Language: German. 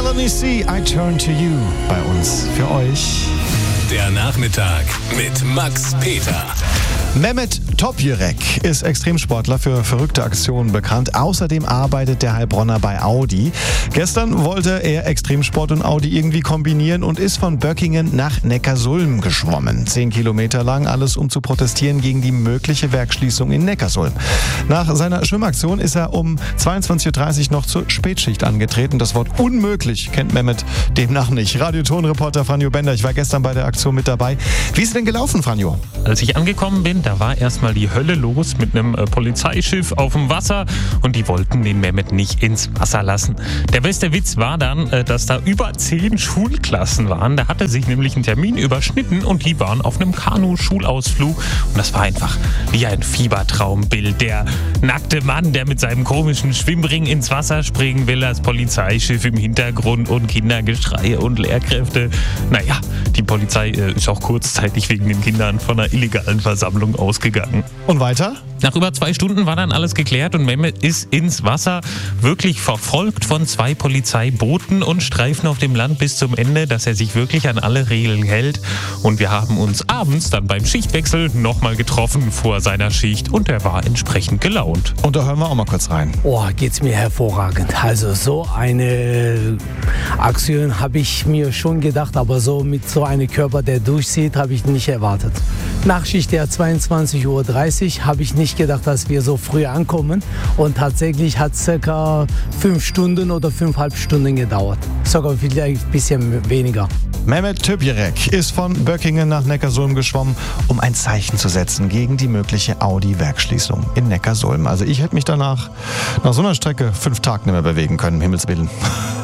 Melanie C., I Turn to You bei uns für euch. Der Nachmittag mit Max Peter. Mehmet Topjürek ist Extremsportler für verrückte Aktionen bekannt. Außerdem arbeitet der Heilbronner bei Audi. Gestern wollte er Extremsport und Audi irgendwie kombinieren und ist von Böckingen nach Neckarsulm geschwommen. 10 Kilometer lang, alles um zu protestieren gegen die mögliche Werksschließung in Neckarsulm. Nach seiner Schwimmaktion ist er um 22.30 Uhr noch zur Spätschicht angetreten. Das Wort unmöglich kennt Mehmet demnach nicht. Radiotonreporter Franjo Bender, ich war gestern bei der Aktion mit dabei. Wie ist es denn gelaufen, Franjo? Als ich angekommen bin, da war erstmal die Hölle los mit einem Polizeischiff auf dem Wasser und die wollten den Mehmet nicht ins Wasser lassen. Der beste Witz war dann, dass da über 10 Schulklassen waren. Da hatte sich nämlich ein Termin überschnitten und die waren auf einem Kanu-Schulausflug und das war einfach wie ein Fiebertraumbild. Der nackte Mann, der mit seinem komischen Schwimmring ins Wasser springen will, das Polizeischiff im Hintergrund und Kindergeschreie und Lehrkräfte. Naja, die Polizei ist auch kurzzeitig wegen den Kindern von einer illegalen Versammlung ausgegangen. Und weiter? Nach über 2 Stunden war dann alles geklärt und Mehmet ist ins Wasser, wirklich verfolgt von 2 Polizeibooten und Streifen auf dem Land bis zum Ende, dass er sich wirklich an alle Regeln hält. Und wir haben uns abends dann beim Schichtwechsel nochmal getroffen vor seiner Schicht und er war entsprechend gelaunt. Und da hören wir auch mal kurz rein. Oh, geht's mir hervorragend. Also so eine Aktion habe ich mir schon gedacht, aber so mit so einem Körper, der durchzieht, habe ich nicht erwartet. Nachschicht der 22.30 Uhr habe ich nicht gedacht, dass wir so früh ankommen. Und tatsächlich hat es ca. 5 Stunden oder 5,5 Stunden gedauert. Sogar vielleicht ein bisschen weniger. Mehmet Topjürek ist von Böckingen nach Neckarsulm geschwommen, um ein Zeichen zu setzen gegen die mögliche Audi-Werksschließung in Neckarsulm. Also ich hätte mich danach nach so einer Strecke 5 Tage nicht mehr bewegen können, um Himmels Willen.